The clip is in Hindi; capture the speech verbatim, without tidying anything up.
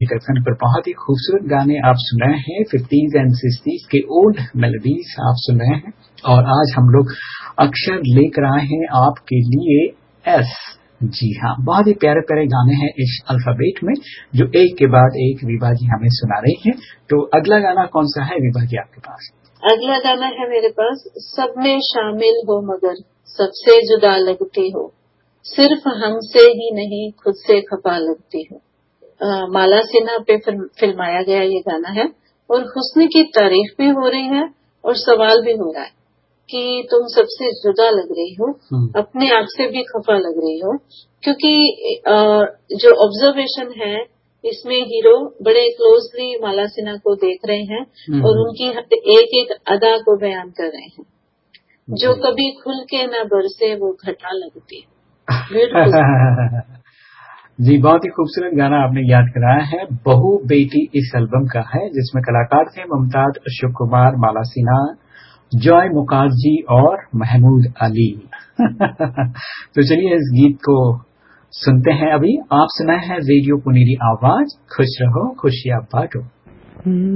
टेलीफोन पर बहुत ही खूबसूरत गाने आप सुन रहे हैं। फिफ्टीज एंड सिक्सटीज के ओल्ड मेलोडीज आप सुन रहे हैं और आज हम लोग अक्षर लेकर आए हैं आपके लिए एस। जी हाँ, बहुत ही प्यारे प्यारे गाने हैं इस अल्फाबेट में जो एक के बाद एक विभा जी हमें सुना रही हैं। तो अगला गाना कौन सा है विभा जी आपके पास? अगला गाना है मेरे पास, सब में शामिल हो मगर सबसे जुदा लगती हो, सिर्फ हमसे ही नहीं खुद से खफा लगती हो। आ, माला सिन्हा पे फिल्म, फिल्माया गया ये गाना है और हुस्न की तारीफ भी हो रही है और सवाल भी हो रहा है कि तुम सबसे जुदा लग रही हो, अपने आप से भी खफा लग रही हो, क्योंकि आ, जो ऑब्जर्वेशन है इसमें हीरो बड़े क्लोजली माला सिन्हा को देख रहे हैं और उनकी एक एक अदा को बयान कर रहे हैं। जो कभी खुल के न बरसे वो घटा लगती है। ब्यूटीफुल। जी, बहुत ही खूबसूरत गाना आपने याद कराया है। बहू बेटी इस एल्बम का है जिसमें कलाकार थे मुमताज, अशोक कुमार, माला सिन्हा, जॉय मुखर्जी और महमूद अली। तो चलिए इस गीत को सुनते हैं। अभी आप सुनाए हैं रेडियो पुनेरी आवाज, खुश रहो खुशियां बांटो।